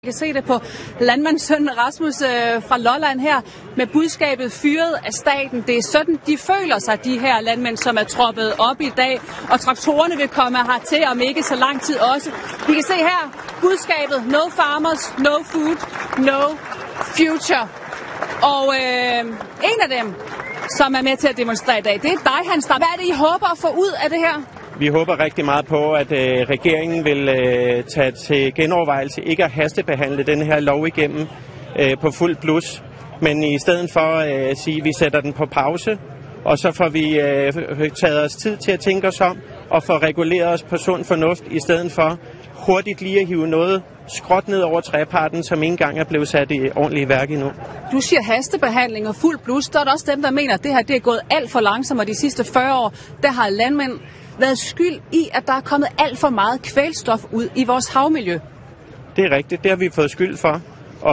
Jeg kan se det på landmandssønnen Rasmus fra Lolland her med budskabet fyret af staten. Det er sådan, de føler sig, de her landmænd, som er troppet op i dag. Og traktorerne vil komme hertil om ikke så lang tid også. Vi kan se her budskabet: no farmers, no food, no future. Og en af dem, som er med til at demonstrere i dag, det er dig, Hans. Hvad er det, I håber at få ud af det her? Vi håber rigtig meget på, at regeringen vil tage til genovervejelse ikke at hastebehandle den her lov igennem på fuld blus, men i stedet for at sige, at vi sætter den på pause, og så får vi taget os tid til at tænke os om og få reguleret os på sund fornuft, i stedet for hurtigt lige at hive noget skråt ned over treparten, som ikke engang er blevet sat i ordentligt værk endnu. Du siger hastebehandling og fuld blus. Der er der også dem, der mener, at det her det er gået alt for langsomt, og de sidste 40 år, der har landmænd været skyld i, at der er kommet alt for meget kvælstof ud i vores havmiljø. Det er rigtigt, det har vi fået skyld for,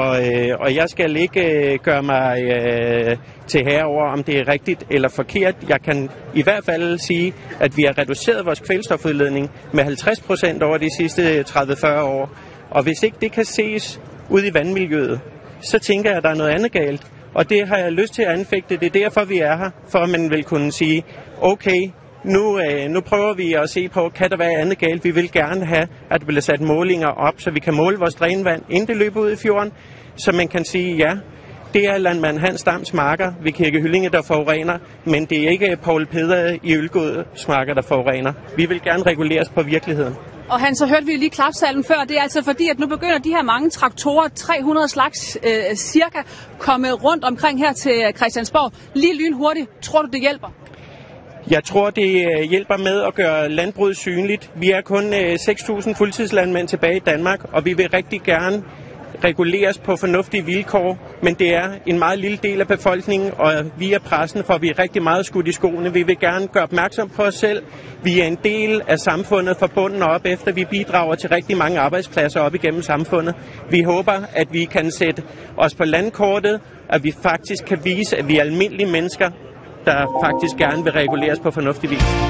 og jeg skal ikke gøre mig til herre over, om det er rigtigt eller forkert. Jeg kan i hvert fald sige, at vi har reduceret vores kvælstofudledning med 50% over de sidste 30-40 år, og hvis ikke det kan ses ud i vandmiljøet, så tænker jeg, at der er noget andet galt, og det har jeg lyst til at anfægte. Det er derfor, vi er her, for at man vil kunne sige, okay, Nu prøver vi at se på, kan der være andet galt. Vi vil gerne have, at der bliver sat målinger op, så vi kan måle vores drænvand, inden det løber ud i fjorden, så man kan sige, ja, det er landmand Hans Dams marker ved Kirke Hyllinge, der forurener, men det er ikke Poul Peder i Ølgårds marker, der forurener. Vi vil gerne reguleres på virkeligheden. Og Hans, så hørte vi lige klapsalven før. Det er altså fordi, at nu begynder de her mange traktorer, 300 slags cirka, komme rundt omkring her til Christiansborg. Lige lynhurtigt. Tror du, det hjælper? Jeg tror, det hjælper med at gøre landbruget synligt. Vi er kun 6.000 fuldtidslandmænd tilbage i Danmark, og vi vil rigtig gerne reguleres på fornuftige vilkår, men det er en meget lille del af befolkningen, og via pressen får vi rigtig meget skudt i skoene. Vi vil gerne gøre opmærksom på os selv. Vi er en del af samfundet fra bunden op efter. Vi bidrager til rigtig mange arbejdspladser op igennem samfundet. Vi håber, at vi kan sætte os på landkortet, at vi faktisk kan vise, at vi er almindelige mennesker, der faktisk gerne vil reguleres på fornuftig vis.